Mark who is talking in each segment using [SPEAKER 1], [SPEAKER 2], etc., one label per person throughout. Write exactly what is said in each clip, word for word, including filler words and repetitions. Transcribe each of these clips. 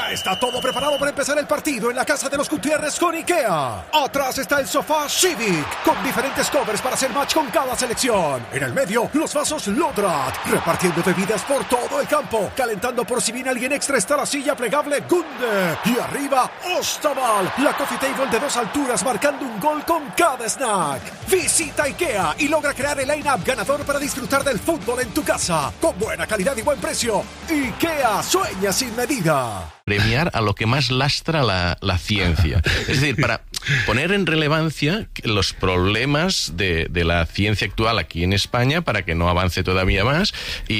[SPEAKER 1] Ya está todo preparado para empezar el partido en la casa de los Gutiérrez con IKEA. Atrás está el sofá Civic, con diferentes covers para hacer match con cada selección. En el medio, los vasos Lodrat, repartiendo bebidas por todo el campo. Calentando por si viene alguien extra está la silla plegable Gunde. Y arriba, Ostaval, la coffee table de dos alturas marcando un gol con cada snack. Visita IKEA y logra crear el line-up ganador para disfrutar del fútbol en tu casa. Con buena calidad y buen precio. IKEA, sueña sin medida.
[SPEAKER 2] Premiar a lo que más lastra la, la ciencia. Es decir, para poner en relevancia los problemas de, de la ciencia actual aquí en España para que no avance todavía más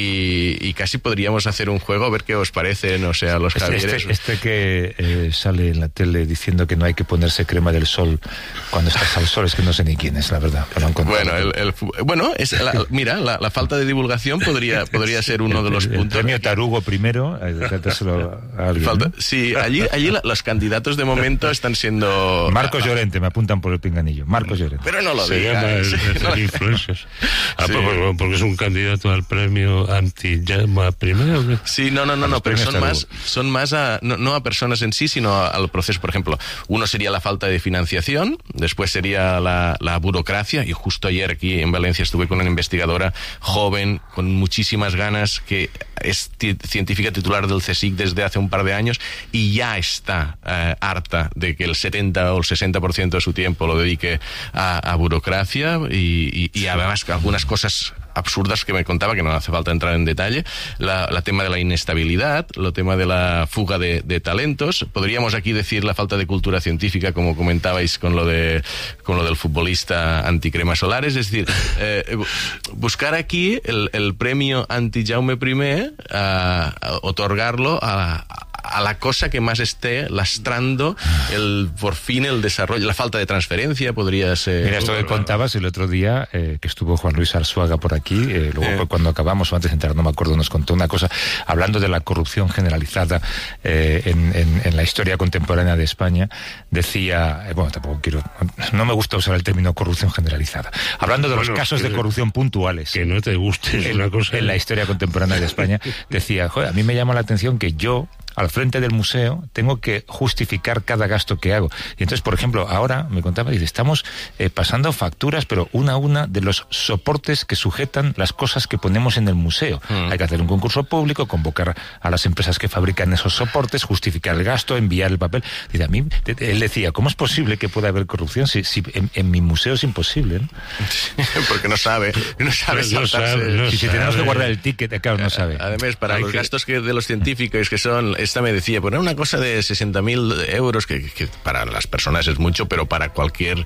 [SPEAKER 2] y, y casi podríamos hacer un juego a ver qué os parece, no sé, a los
[SPEAKER 3] este,
[SPEAKER 2] Javieres.
[SPEAKER 3] Este, este que eh, sale en la tele diciendo que no hay que ponerse crema del sol cuando estás al sol, es que no sé ni quién es, la verdad.
[SPEAKER 2] Bueno, el, el, bueno es la, mira, la, la falta de divulgación podría, podría ser uno de los puntos.
[SPEAKER 3] El premio Tarugo primero, eh, dárselo a alguien.
[SPEAKER 2] Falta, sí, allí, allí la, los candidatos de momento están siendo...
[SPEAKER 3] Marcos Llorente, me apuntan por el pinganillo. Marcos Llorente.
[SPEAKER 2] Pero no lo
[SPEAKER 4] Se
[SPEAKER 2] digas.
[SPEAKER 4] llama el, el
[SPEAKER 2] No.
[SPEAKER 4] influencers. Ah,
[SPEAKER 2] Sí.
[SPEAKER 4] porque, porque es un candidato al premio anti-llama primero. ¿No?
[SPEAKER 2] Sí, no, no, no, no, pero son más, son más a, no, no a personas en sí, sino a- al proceso. Por ejemplo, uno sería la falta de financiación, después sería la, la burocracia, y justo ayer aquí en Valencia estuve con una investigadora joven, con muchísimas ganas, que es ti- científica titular del CSIC desde hace un par de años, y ya está eh, harta de que el setenta o el sesenta por ciento de su tiempo lo dedique a, a burocracia, y, y, y además algunas cosas absurdas que me contaba, que no hace falta entrar en detalle, la, la tema de la inestabilidad, el tema de la fuga de, de talentos, podríamos aquí decir la falta de cultura científica, como comentabais con lo de con lo del futbolista anticremas solares, es decir, eh, buscar aquí el, el premio anti-Jaume I, a, a otorgarlo a, a la cosa que más esté lastrando el, por fin, el desarrollo, la falta de transferencia podría ser.
[SPEAKER 3] Mira, esto que contabas el otro día, eh, que estuvo Juan Luis Arzuaga por aquí, eh, luego
[SPEAKER 2] Eh.
[SPEAKER 3] cuando acabamos, o antes de entrar, no me acuerdo, nos contó una cosa, hablando de la corrupción generalizada eh, en, en, en la historia contemporánea de España, decía, eh, bueno, tampoco quiero, no me gusta usar el término corrupción generalizada, hablando de
[SPEAKER 4] Bueno,
[SPEAKER 3] los casos de
[SPEAKER 4] que-
[SPEAKER 3] corrupción puntuales.
[SPEAKER 4] Que no te guste es
[SPEAKER 3] en,
[SPEAKER 4] una cosa.
[SPEAKER 3] en la historia contemporánea de España, decía, joder, a mí me llama la atención que yo, al frente del museo, tengo que justificar cada gasto que hago. Y entonces, por ejemplo, ahora me contaba, dice, estamos eh, pasando facturas, pero una a una, de los soportes que sujetan las cosas que ponemos en el museo.
[SPEAKER 2] Mm.
[SPEAKER 3] Hay que hacer un concurso público, convocar a las empresas que fabrican esos soportes, justificar el gasto, enviar el papel. Dice, a mí, él decía, ¿cómo es posible que pueda haber corrupción si, si en, en mi museo es imposible, ¿no?
[SPEAKER 2] Porque no sabe, no sabe
[SPEAKER 4] No
[SPEAKER 2] saltarse.
[SPEAKER 4] sabe, no
[SPEAKER 3] Si, si tenemos que
[SPEAKER 4] sabe.
[SPEAKER 3] guardar el ticket, claro, no sabe.
[SPEAKER 2] Además, para
[SPEAKER 4] Hay
[SPEAKER 2] los
[SPEAKER 4] que-
[SPEAKER 2] gastos que de los científicos, que son, esta me decía, poner una cosa de sesenta mil euros, que, que para las personas es mucho, pero para cualquier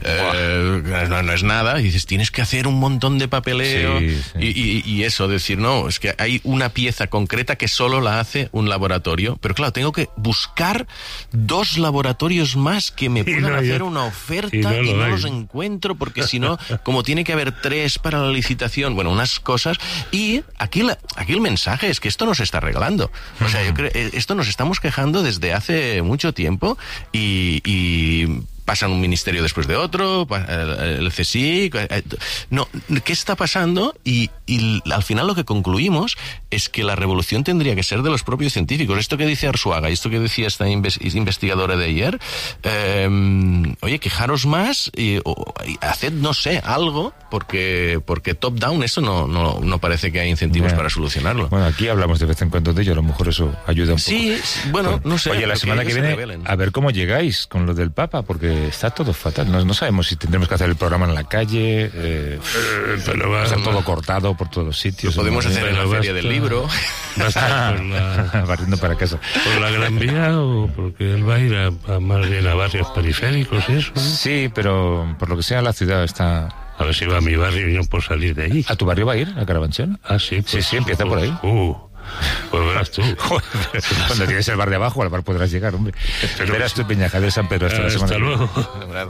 [SPEAKER 2] eh, no, no es nada, y dices, tienes que hacer un montón de papeleo,
[SPEAKER 3] Sí, sí.
[SPEAKER 2] Y, y- y eso, decir, no, es que hay una pieza concreta que solo la hace un laboratorio, pero claro, tengo que buscar dos laboratorios más que me
[SPEAKER 4] Y
[SPEAKER 2] puedan
[SPEAKER 4] no hay-
[SPEAKER 2] hacer una oferta,
[SPEAKER 4] y
[SPEAKER 2] y
[SPEAKER 4] no
[SPEAKER 2] no,
[SPEAKER 4] lo hay.
[SPEAKER 2] los encuentro, porque si no, como tiene que haber tres para la licitación, bueno, unas cosas, y aquí, la, aquí el mensaje es que esto nos está regalando. O sea, yo creo, eh, esto nos estamos quejando desde hace mucho tiempo, y, y pasan un ministerio después de otro, pa- el, el CSIC, eh, no, ¿qué está pasando? Y, y al final lo que concluimos es que la revolución tendría que ser de los propios científicos. Esto que dice Arzuaga, esto que decía esta inves- investigadora de ayer, eh, oye, quejaros más y, o, y haced, no sé, algo, porque porque top-down eso no, no, no parece que hay incentivos
[SPEAKER 3] Ya.
[SPEAKER 2] para solucionarlo.
[SPEAKER 3] Bueno, aquí hablamos de vez en cuando de ello, a lo mejor eso ayuda un
[SPEAKER 2] Sí,
[SPEAKER 3] poco.
[SPEAKER 2] sí, bueno, no sé,
[SPEAKER 3] Oye, la
[SPEAKER 2] pero
[SPEAKER 3] semana
[SPEAKER 2] que
[SPEAKER 3] que
[SPEAKER 2] se
[SPEAKER 3] viene,
[SPEAKER 2] rebelen.
[SPEAKER 3] a ver cómo llegáis con lo del Papa, porque está todo fatal. No, no sabemos si tendremos que hacer el programa en la calle, eh,
[SPEAKER 4] Eh, pero va,
[SPEAKER 3] está
[SPEAKER 4] va-
[SPEAKER 3] todo cortado por todos los sitios.
[SPEAKER 2] Podemos
[SPEAKER 3] ¿no?
[SPEAKER 2] hacer en la
[SPEAKER 4] Pero
[SPEAKER 2] feria
[SPEAKER 4] basta-
[SPEAKER 2] del libro.
[SPEAKER 4] va a estar por la,
[SPEAKER 3] barriendo para casa.
[SPEAKER 4] por la Gran Vía, o porque él va a ir a, a más bien a barrios periféricos y eso, ¿no?
[SPEAKER 3] Sí, pero por lo que sea la ciudad está...
[SPEAKER 4] A ver si va a mi barrio y no puedo salir de ahí.
[SPEAKER 3] ¿A tu barrio va a ir, a Carabanchel?
[SPEAKER 4] Ah, sí,
[SPEAKER 3] Sí, sí, empieza por ahí.
[SPEAKER 4] Uh, pues verás tú.
[SPEAKER 3] Cuando tienes el bar de abajo, al bar podrás llegar, hombre. Verás tú, Peñaja de San Pedro, hasta la semana
[SPEAKER 4] Hasta
[SPEAKER 3] que viene.
[SPEAKER 4] luego.